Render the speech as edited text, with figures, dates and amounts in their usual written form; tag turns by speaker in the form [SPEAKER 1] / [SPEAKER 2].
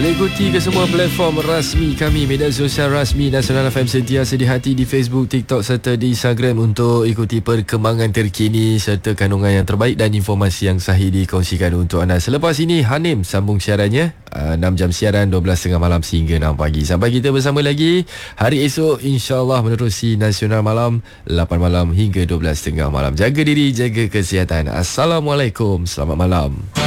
[SPEAKER 1] Boleh ikuti ke semua platform rasmi kami, media sosial rasmi Nasional FM, sentiasa di hati di Facebook, TikTok serta di Instagram untuk ikuti perkembangan terkini serta kandungan yang terbaik dan informasi yang sahih dikongsikan untuk anda. Selepas ini Hanim sambung siarannya, 6 jam siaran, 12.30 malam sehingga 6 pagi. Sampai kita bersama lagi hari esok, insyaAllah menerusi Nasional Malam 8 malam hingga 12.30 malam. Jaga diri, jaga kesihatan. Assalamualaikum, selamat malam.